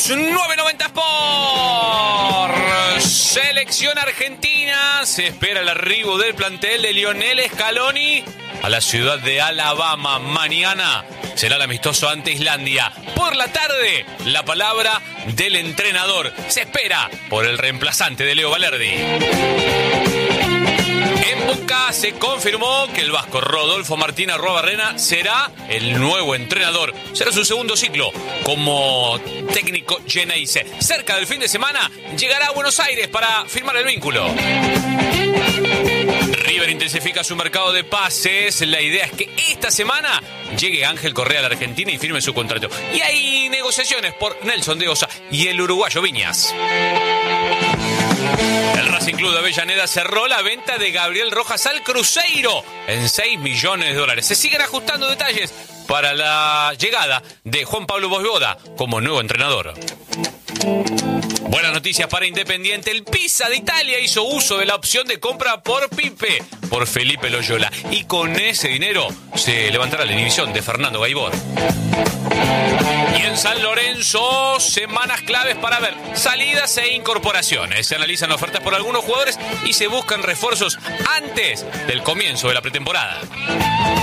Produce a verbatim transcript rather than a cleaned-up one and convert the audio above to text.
los nueve noventa Sport. Selección argentina. Se espera el arribo del plantel de Lionel Scaloni a la ciudad de Alabama. Mañana será el amistoso ante Islandia. Por la tarde, la palabra del entrenador. Se espera por el reemplazante de Leo Valerdi. En Boca se confirmó que el vasco Rodolfo Martín Arruabarrena será el nuevo entrenador. Será su segundo ciclo como técnico Geneise. Cerca del fin de semana llegará a Buenos Aires para firmar el vínculo. River intensifica su mercado de pases. La idea es que esta semana llegue Ángel Correa a la Argentina y firme su contrato. Y hay negociaciones por Nelson de Osa y el uruguayo Viñas. El Racing Club de Avellaneda cerró la venta de Gabriel Rojas al Cruzeiro en seis millones de dólares. Se siguen ajustando detalles para la llegada de Juan Pablo Vojvoda como nuevo entrenador. Buenas noticias para Independiente. El Pisa de Italia hizo uso de la opción de compra por Pipe por Felipe Loyola. Y con ese dinero se levantará la inhibición de Fernando Gaibor. Y en San Lorenzo, semanas claves para ver salidas e incorporaciones. Se analizan ofertas por algunos jugadores y se buscan refuerzos antes del comienzo de la pretemporada.